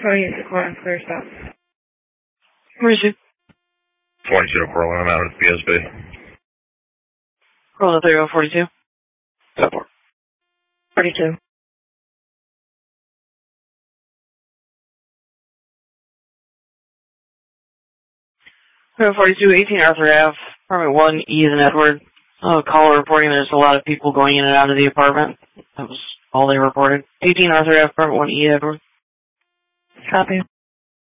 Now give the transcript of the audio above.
Tony, it's Court and Clear Stop. Where is you? 42 Portland, I'm out at PSB. Roll 3042. 42. Row 42, 18 Arthur Ave, apartment 1, E as in Edward. Caller reporting there's a lot of people going in and out of the apartment. That was all they reported. 18 Arthur Ave, apartment 1, E Edward. Copy.